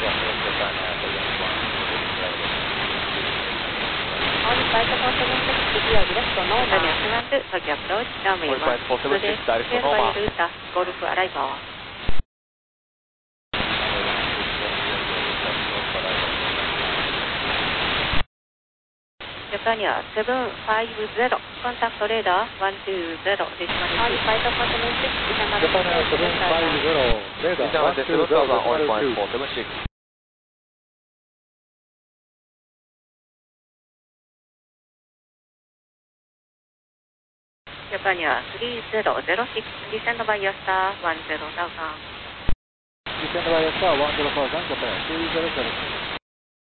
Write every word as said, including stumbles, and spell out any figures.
On flight four seven six, clear direct normal. Japan seven two, Tokyo approach, runway one six, direct normal. Golf arrival. Japan seven five zero, contact radar one two zero, decimal two. On flight four seven six, Japan seven five zero, radar one two zero, decimal two. four seven six. Japan three zero zero six, descend by your star one zero thousand. Descend by your star one zero thousand, Japan three zero zero six.